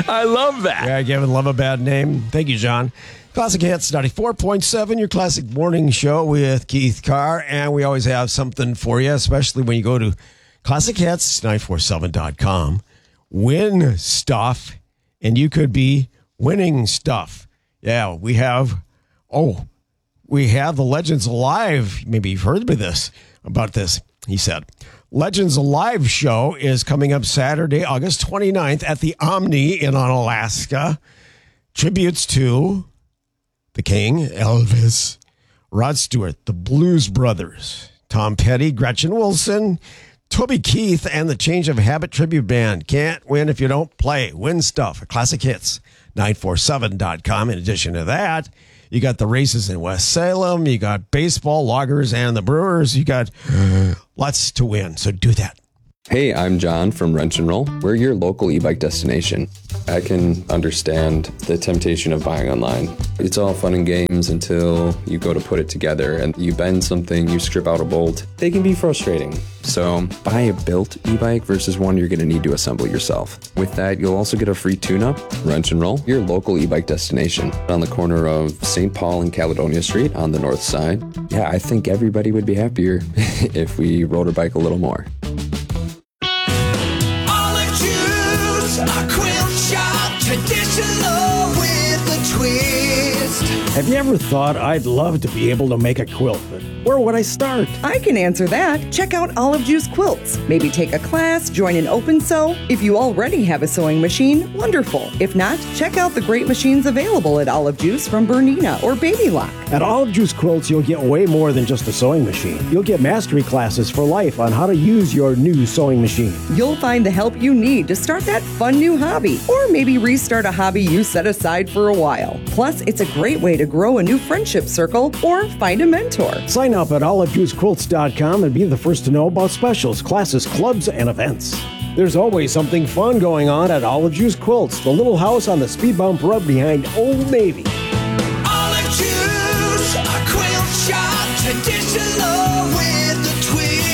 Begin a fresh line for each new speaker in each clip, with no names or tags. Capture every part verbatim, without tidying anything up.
I love that.
Yeah, giving love a bad name. Thank you, John. Classic Hits ninety-four point seven, your classic morning show with Keith Carr. And we always have something for you, especially when you go to classic hits nine four seven dot com. Win stuff, and you could be winning stuff. Yeah, we have, oh, we have the Legends Alive. Maybe you've heard of this, about this, he said. Legends Alive show is coming up Saturday, August twenty-ninth at the Omni in Alaska. Tributes to the King, Elvis, Rod Stewart, the Blues Brothers, Tom Petty, Gretchen Wilson, Toby Keith, and the Change of Habit Tribute Band. Can't win if you don't play. Win stuff at Classic Hits nine four seven dot com. In addition to that, you got the races in West Salem. You got baseball, loggers, and the Brewers. You got lots to win. So do that.
Hey, I'm John from Wrench and Roll. We're your local e-bike destination. I can understand the temptation of buying online. It's all fun and games until you go to put it together and you bend something, you strip out a bolt. They can be frustrating. So buy a built e-bike versus one you're going to need to assemble yourself. With that, you'll also get a free tune-up. Wrench and Roll, your local e-bike destination. On the corner of Saint Paul and Caledonia Street on the north side. Yeah, I think everybody would be happier if we rode a bike a little more.
A quilt shop, traditional with a twist.
Have you ever thought, I'd love to be able to make a quilt, but where would I start?
I can answer that. Check out Olive Juice Quilts. Maybe take a class, join an open sew. If you already have a sewing machine, wonderful. If not, check out the great machines available at Olive Juice from Bernina or Baby Lock.
At Olive Juice Quilts, you'll get way more than just a sewing machine. You'll get mastery classes for life on how to use your new sewing machine.
You'll find the help you need to start that fun new hobby, or maybe restart a hobby you set aside for a while. Plus, it's a great way to grow a new friendship circle or find a mentor.
Sign up at olive juice quilts dot com and be the first to know about specials, classes, clubs, and events. There's always something fun going on at Olive Juice Quilts, the little house on the speed bump road behind Old Navy.
Olive Juice, a quilt shop, traditional with a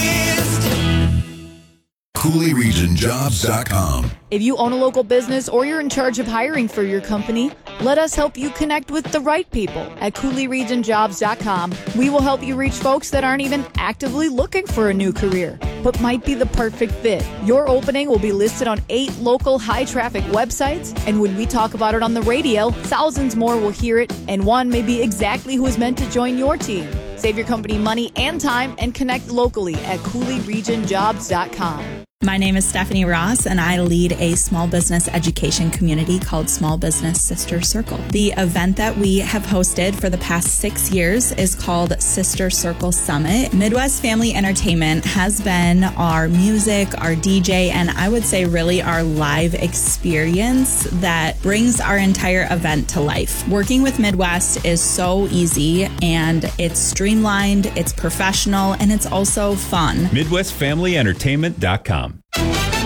twist.
Cooley Region Jobs dot com.
If you own a local business or you're in charge of hiring for your company, let us help you connect with the right people at Cooley Region Jobs dot com. We will help you reach folks that aren't even actively looking for a new career, but might be the perfect fit. Your opening will be listed on eight local high-traffic websites, and when we talk about it on the radio, thousands more will hear it, and one may be exactly who is meant to join your team. Save your company money and time and connect locally at Cooley Region Jobs dot com.
My name is Stephanie Ross, and I lead a small business education community called Small Business Sister Circle. The event that we have hosted for the past six years is called Sister Circle Summit. Midwest Family Entertainment has been our music, our D J, and I would say really our live experience that brings our entire event to life. Working with Midwest is so easy, and it's streamlined, it's professional, and it's also fun.
Midwest Family Entertainment dot com.